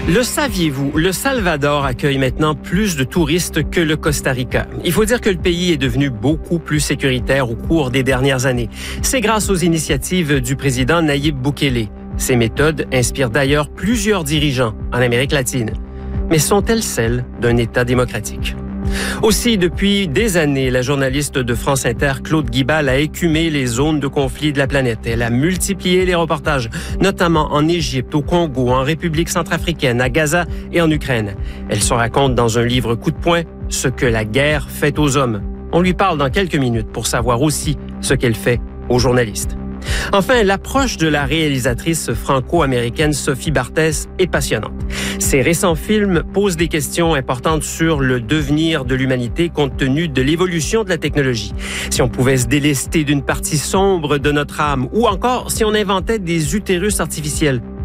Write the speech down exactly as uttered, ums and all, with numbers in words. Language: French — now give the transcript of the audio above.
Le saviez-vous, le Salvador accueille maintenant plus de touristes que le Costa Rica. Il faut dire que le pays est devenu beaucoup plus sécuritaire au cours des dernières années. C'est grâce aux initiatives du président Nayib Bukele. Ces méthodes inspirent d'ailleurs plusieurs dirigeants en Amérique latine. Mais sont-elles celles d'un État démocratique? Aussi, depuis des années, la journaliste de France Inter, Claude Guibal, a écumé les zones de conflit de la planète. Elle a multiplié les reportages, notamment en Égypte, au Congo, en République centrafricaine, à Gaza et en Ukraine. Elle se raconte dans un livre coup de poing ce que la guerre fait aux hommes. On lui parle dans quelques minutes pour savoir aussi ce qu'elle fait aux journalistes. Enfin, l'approche de la réalisatrice franco-américaine Sophie Barthès est passionnante. Ses récents films posent des questions importantes sur le devenir de l'humanité compte tenu de l'évolution de la technologie. Si on pouvait se délester d'une partie sombre de notre âme ou encore si on inventait des utérus artificiels.